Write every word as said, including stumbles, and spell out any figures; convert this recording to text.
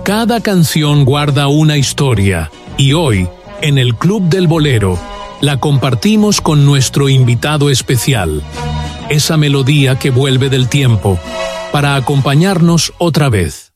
Cada canción guarda una historia y hoy, en el Club del Bolero, la compartimos con nuestro invitado especial. Esa melodía que vuelve del tiempo para acompañarnos otra vez.